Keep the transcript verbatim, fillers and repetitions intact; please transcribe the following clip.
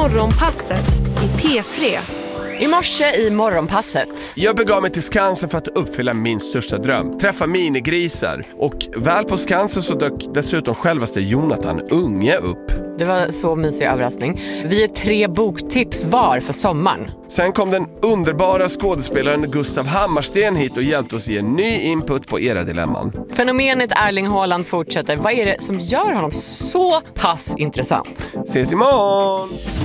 Morgonpasset i P tre. I morse i Morgonpasset. Jag begav mig till Skansen för att uppfylla min största dröm. Träffa minigrisar. Och väl på Skansen så dök dessutom självaste Jonathan Unge upp. Det var så mysig överraskning. Vi är tre boktips var för sommaren. Sen kom den underbara skådespelaren Gustav Hammarsten hit och hjälpte oss ge en ny input på era dilemman. Fenomenet Erling Haaland fortsätter. Vad är det som gör honom så pass intressant? Ses imorgon!